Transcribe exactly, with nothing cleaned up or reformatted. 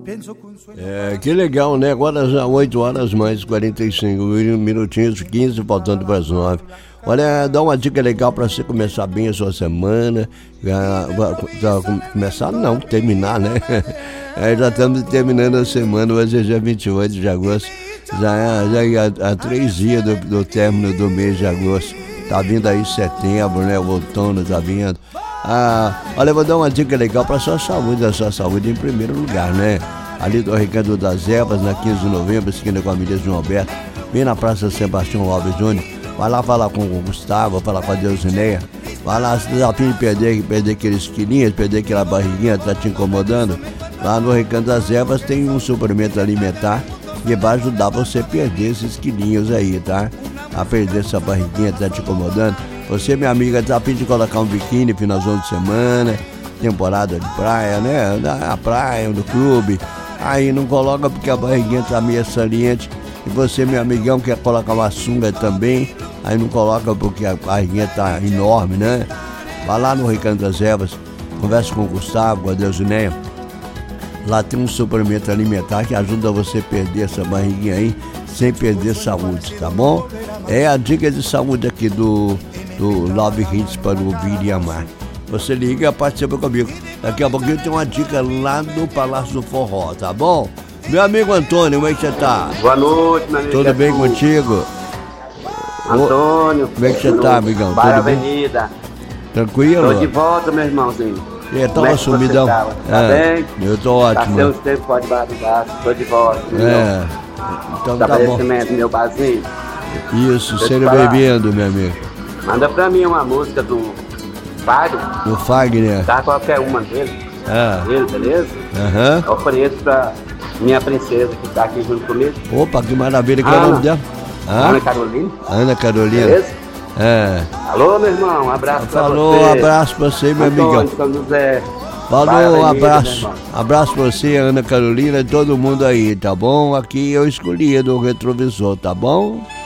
É, que legal, né? Agora já oito horas mais quarenta e cinco minutinhos, quinze, faltando para as nove. Olha, dá uma dica legal para você começar bem a sua semana. Já, já, começar não, terminar, né? É, já estamos terminando a semana, hoje é dia vinte e oito de agosto. Já, já há três dias do, do término do mês de agosto. Tá vindo aí setembro, né? O outono tá vindo. Ah, olha, eu vou dar uma dica legal para sua saúde, a sua saúde em primeiro lugar, né? Ali do Recanto das Ervas, na quinze de novembro, esquina com a Avenida João Alberto, bem na Praça Sebastião Alves Júnior. Vai lá falar com o Gustavo, falar com a Deusineia. Vai lá, se dá a fim de perder, perder aqueles quilinhos, perder aquela barriguinha que tá te incomodando. Lá no Recanto das Ervas tem um suplemento alimentar que vai ajudar você a perder esses quilinhos aí, tá? A perder essa barriguinha que tá te incomodando. Você, minha amiga, tá a fim de colocar um biquíni finalzão de semana, temporada de praia, né? Na praia, no clube. Aí não coloca porque a barriguinha tá meio saliente. E você, meu amigão, quer colocar uma sunga também. Aí não coloca porque a barriguinha tá enorme, né? Vai lá no Recanto das Ervas, conversa com o Gustavo, com a Deusineia. Lá tem um suplemento alimentar que ajuda você a perder essa barriguinha aí sem perder saúde, tá bom? É a dica de saúde aqui do, do Love Hits para ouvir e amar. Você liga e participa comigo. Daqui a pouquinho tem uma dica lá no Palácio do Forró, tá bom? Meu amigo Antônio, como é que você tá? Boa noite, meu amigo. Tudo bem contigo? Antônio. Como é que você tá, amigão? Para a Tudo bem? Avenida. Tranquilo? Tô de volta, meu irmãozinho. É, tá uma sumidão. Tá, tá é, bem? Eu tô ótimo. Passei uns tempos fora de bar do bar, tô de volta. É. Então tá bom. Estabelecimento, meu barzinho. Isso, seja bem-vindo, meu amigo. Manda pra mim uma música do Fagner. Do Fagner. Tá, qualquer uma dele. Ah. Dele, beleza? Aham. Eu ofereço pra minha princesa que tá aqui junto comigo. Opa, que maravilha, que é o Ana. nome dela? Ah? Ana Carolina. Ana Carolina. Beleza? É. Alô, meu irmão, um abraço pra Falou, você. um abraço pra você, meu Antônio, amigão. São José. Falou, Vai, um Avenida, abraço. meu Abraço pra você, Ana Carolina e todo mundo aí, tá bom? Aqui eu escolhi do retrovisor, tá bom?